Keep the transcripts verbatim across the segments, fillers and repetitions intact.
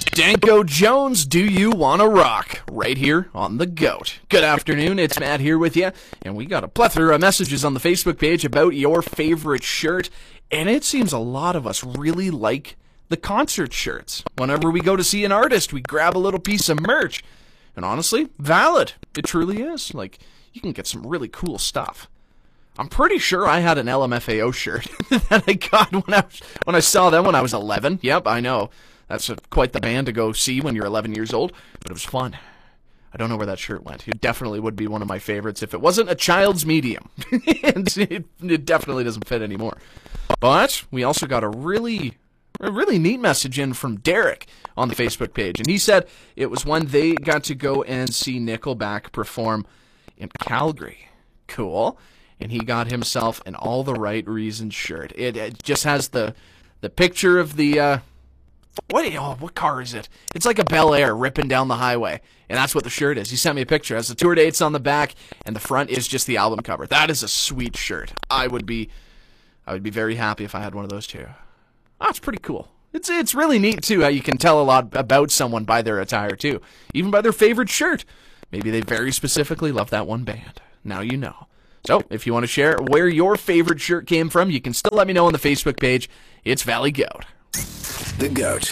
Danko Jones, Do You Wanna Rock? Right here on The Goat. Good afternoon, it's Matt here with you, and we got a plethora of messages on the Facebook page about your favorite shirt, and it seems a lot of us really like the concert shirts. Whenever we go to see an artist, we grab a little piece of merch, and honestly, valid. It truly is. Like, you can get some really cool stuff. I'm pretty sure I had an L M F A O shirt that I got when I, was, when I saw them when I was eleven. Yep, I know. That's a, quite the band to go see when you're eleven years old, but it was fun. I don't know where that shirt went. It definitely would be one of my favorites if it wasn't a child's medium. And it, it definitely doesn't fit anymore. But we also got a really, a really neat message in from Derek on the Facebook page. And he said it was when they got to go and see Nickelback perform in Calgary. Cool. And he got himself an All the Right Reasons shirt. It, it just has the the picture of the... Uh, What oh, what car is it? It's like a Bel Air ripping down the highway, and that's what the shirt is. He sent me a picture. It has the tour dates on the back, and the front is just the album cover. That is a sweet shirt. I would be, I would be very happy if I had one of those too. Oh, it's pretty cool. It's it's really neat too how you can tell a lot about someone by their attire too, even by their favorite shirt. Maybe they very specifically love that one band. Now you know. So if you want to share where your favorite shirt came from, you can still let me know on the Facebook page. It's Valley Goat. The Goat.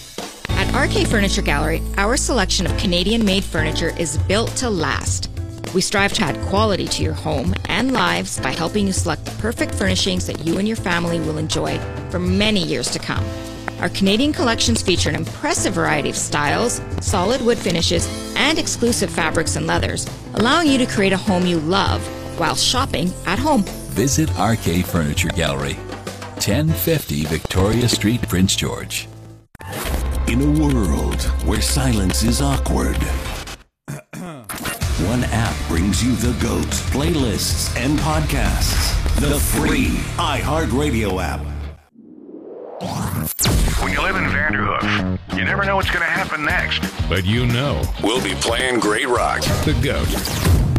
At R K Furniture Gallery, our selection of Canadian-made furniture is built to last. We strive to add quality to your home and lives by helping you select the perfect furnishings that you and your family will enjoy for many years to come. Our Canadian collections feature an impressive variety of styles, solid wood finishes, and exclusive fabrics and leathers, allowing you to create a home you love while shopping at home. Visit R K Furniture Gallery, ten fifty Victoria Street, Prince George. In a world where silence is awkward, one app brings you The Goat playlists and podcasts. The free iHeartRadio app. When you live in Vanderhoof, you never know what's going to happen next. But you know. We'll be playing great rock. The Goat.